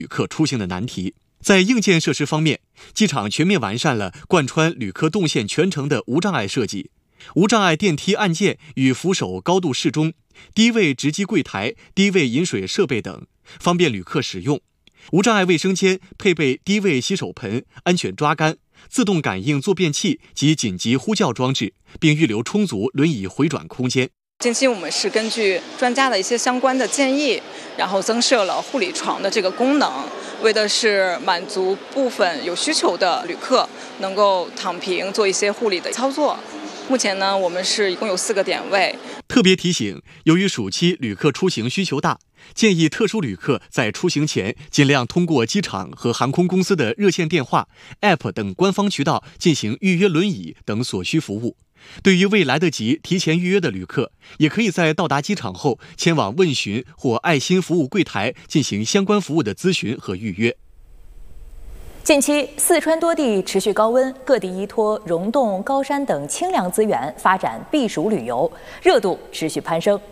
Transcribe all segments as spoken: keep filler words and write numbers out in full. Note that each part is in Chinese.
旅客出行的难题。在硬件设施方面，机场全面完善了贯穿旅客动线全程的无障碍设计，无障碍电梯按键与扶手高度适中，低位值机柜台、低位饮水设备等，方便旅客使用。无障碍卫生间配备低位洗手盆、安全抓杆、自动感应坐便器及紧急呼叫装置，并预留充足轮椅回转空间。 近期我们是根据专家的一些相关的建议，然后增设了护理床的这个功能，为的是满足部分有需求的旅客能够躺平做一些护理的操作。目前呢，我们是一共有四个点位。 特别提醒，由于暑期旅客出行需求大，建议特殊旅客在出行前尽量通过机场和航空公司的热线电话、A P P 等官方渠道进行预约轮椅等所需服务。对于未来得及提前预约的旅客，也可以在到达机场后前往问询或爱心服务柜台进行相关服务的咨询和预约。 近期，四川多地持续高温，各地依托溶洞、高山等清凉资源发展避暑旅游，热度持续攀升。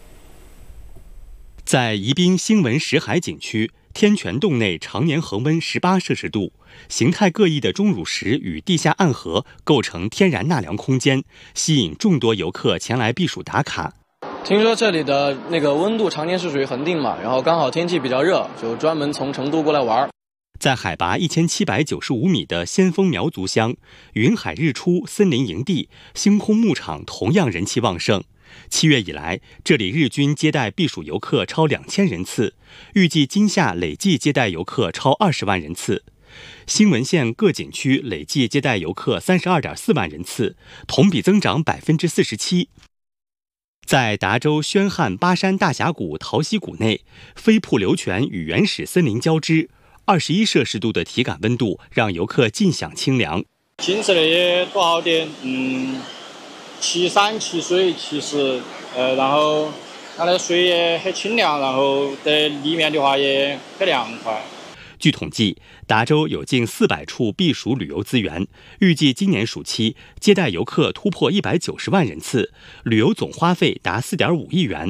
在宜宾兴文石海景区，天泉洞内常年恒温十八摄氏度，形态各异的钟乳石与地下暗河构成天然纳凉空间，吸引众多游客前来避暑打卡。 听说这里的那个温度常年是属于恒定嘛，然后刚好天气比较热，就专门从成都过来玩。 在海拔一千七百九十五米的先锋苗族乡，云海日出森林营地、星空牧场同样人气旺盛。七月以来，这里日均接待避暑游客超两千人次，预计今夏累计接待游客超二十万人次。兴文县各景区累计接待游客三十二点四万人次，同比增长百分之四十七。在达州宣汉巴山大峡谷桃溪谷内，飞瀑流泉与原始森林交织，二十一摄氏度的体感温度让游客尽享清凉。 景色也多好点，嗯，奇山奇水，其实，呃，然后它的水也很清凉，然后在里面的话也很凉快。 据统计，达州有近四百处避暑旅游资源，预计今年暑期接待游客突破一百九十万人次，旅游总花费达四点五亿元。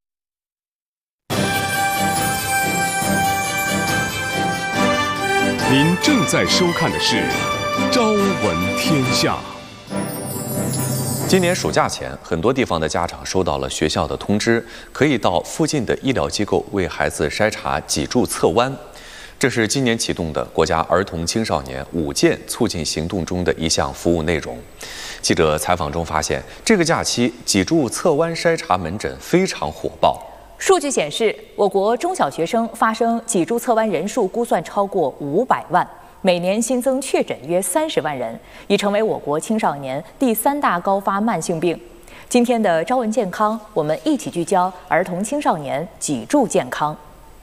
您正在收看的是《朝闻天下》。 今年暑假前，很多地方的家长收到了学校的通知，可以到附近的医疗机构为孩子筛查脊柱侧弯。这是今年启动的国家儿童青少年五健促进行动中的一项服务内容。记者采访中发现，这个假期脊柱侧弯筛查门诊非常火爆。 数据显示，我国中小学生发生脊柱侧弯人数估算超过五百万，每年新增确诊约三十万人，已成为我国青少年第三大高发慢性病。今天的朝闻健康，我们一起聚焦儿童青少年脊柱健康。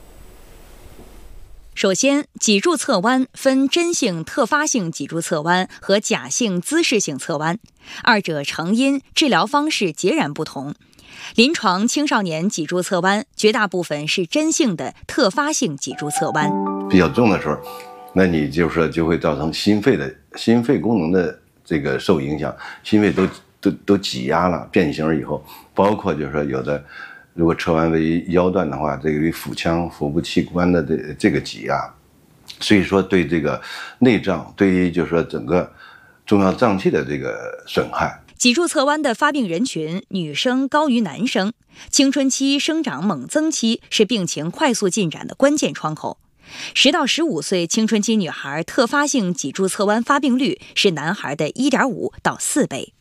首先，脊柱侧弯分真性特发性脊柱侧弯和假性姿势性侧弯，二者成因、治疗方式截然不同。临床青少年脊柱侧弯绝大部分是真性的特发性脊柱侧弯， 比较重的时候，那你就是说就会造成心肺的心肺功能的这个受影响，心肺都都都挤压了，变形以后，包括就是说有的。如果侧弯为腰段的话，这个对腹腔、腹部器官的这这个挤压，所以说对这个内脏，对于就是说整个重要脏器的这个损害。 脊柱侧弯的发病人群，女生高于男生，青春期生长猛增期是病情快速进展的关键窗口。十到十五岁青春期女孩特发性脊柱侧弯发病率是男孩的 一点五到四倍。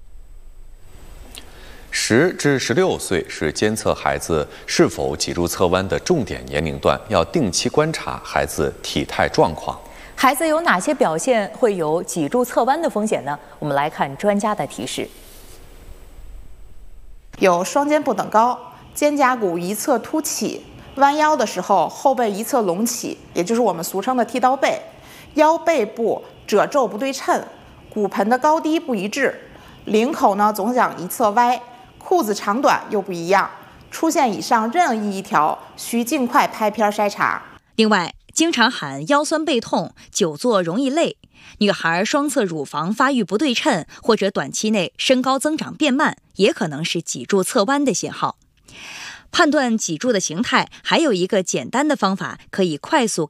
十至十六岁是监测孩子是否脊柱侧弯的重点年龄段，要定期观察孩子体态状况。 孩子有哪些表现会有脊柱侧弯的风险呢？我们来看专家的提示。 有双肩不等高、肩胛骨一侧凸起、弯腰的时候后背一侧隆起，也就是我们俗称的剃刀背；腰背部褶皱不对称，骨盆的高低不一致，领口呢总想一侧歪。裤子长短又不一样，出现以上任意一条，需尽快拍片筛查。 另外，经常喊腰酸背痛、久坐容易累，女孩双侧乳房发育不对称，或者短期内身高增长变慢，也可能是脊柱侧弯的信号。 判断脊柱的形态，还有一个简单的方法可以快速